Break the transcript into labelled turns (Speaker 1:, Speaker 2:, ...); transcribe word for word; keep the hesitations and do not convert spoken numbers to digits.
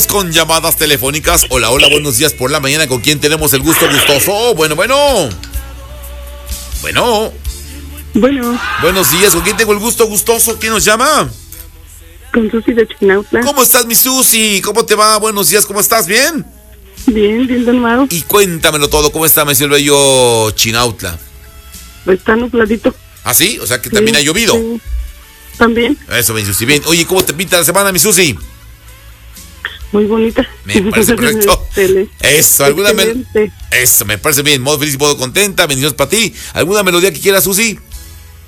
Speaker 1: Con llamadas telefónicas. Hola, hola, buenos días por la mañana. ¿Con quién tenemos el gusto gustoso? Bueno, bueno. Bueno.
Speaker 2: Bueno.
Speaker 1: Buenos días. ¿Con quién tengo el gusto gustoso? ¿Quién nos llama?
Speaker 2: Con Susi de Chinautla.
Speaker 1: ¿Cómo estás, mi Susi? ¿Cómo te va? Buenos días. ¿Cómo estás? ¿Bien?
Speaker 2: Bien, bien, don Mau.
Speaker 1: Y cuéntamelo todo. ¿Cómo está, me el bello Chinautla?
Speaker 2: Está nubladito.
Speaker 1: ¿Ah, sí? O sea que también
Speaker 2: sí,
Speaker 1: ha llovido.
Speaker 2: Sí. También.
Speaker 1: Eso, mi Susi. Bien. Oye, ¿cómo te pinta la semana, mi Susi?
Speaker 2: Muy bonita.
Speaker 1: Me parece correcto. Eso, alguna me...
Speaker 2: Excelente.
Speaker 1: Eso, me parece bien. Modo feliz y modo contenta. Bendiciones para ti. ¿Alguna melodía que quieras, Susi?